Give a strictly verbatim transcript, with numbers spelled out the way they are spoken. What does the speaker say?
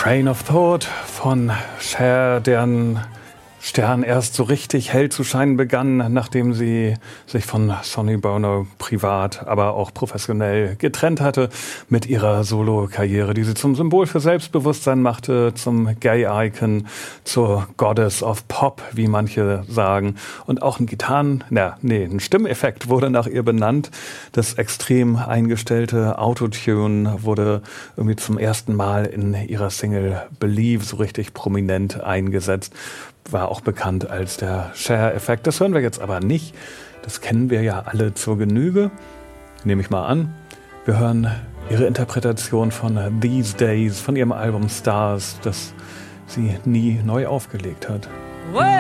Train of Thought von Cher, deren Stern erst so richtig hell zu scheinen begann, nachdem sie sich von Sonny Bono privat, aber auch professionell getrennt hatte mit ihrer Solo-Karriere, die sie zum Symbol für Selbstbewusstsein machte, zum Gay-Icon, zur Goddess of Pop, wie manche sagen. Und auch ein Gitarren, na, nee, ein Stimmeffekt wurde nach ihr benannt. Das extrem eingestellte Autotune wurde irgendwie zum ersten Mal in ihrer Single Believe so richtig prominent eingesetzt. War auch bekannt als der Cher-Effekt. Das hören wir jetzt aber nicht. Das kennen wir ja alle zur Genüge. Nehme ich mal an. Wir hören ihre Interpretation von These Days, von ihrem Album Stars, das sie nie neu aufgelegt hat.